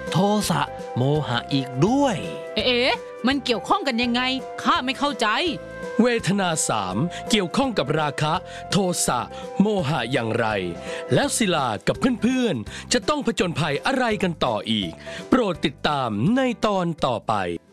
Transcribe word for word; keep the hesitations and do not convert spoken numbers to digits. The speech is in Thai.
โทสะโมหะอีกด้วยเอ๊ะมันเกี่ยวข้องกันยังไงข้าไม่เข้าใจเวทนาสามเกี่ยวข้องกับราคะโทสะโมหะอย่างไรแล้วศิลากับเพื่อนๆจะต้องผจญภัยอะไรกันต่ออีกโปรดติดตามในตอนต่อไป